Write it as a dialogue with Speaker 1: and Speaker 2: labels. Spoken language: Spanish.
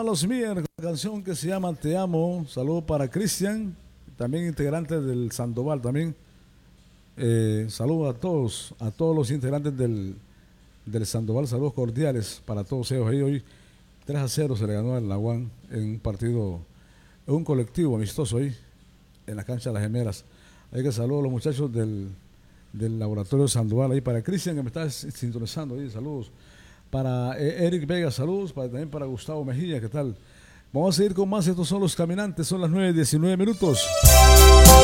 Speaker 1: Carlos Mier con la canción que se llama Te Amo. Saludo para Cristian, también integrante del Sandoval también. Saludo a todos los integrantes del Sandoval, saludos cordiales para todos ellos. Ahí hoy 3-0 se le ganó al Naguán en un partido, en un colectivo amistoso ahí, en la cancha de las Gemeras. Hay que saludar a los muchachos del laboratorio Sandoval, ahí para Cristian que me está sintonizando ahí, saludos. Para Eric Vega, saludos, también para Gustavo Mejía, ¿qué tal? Vamos a seguir con más, estos son los caminantes, son las 9:19.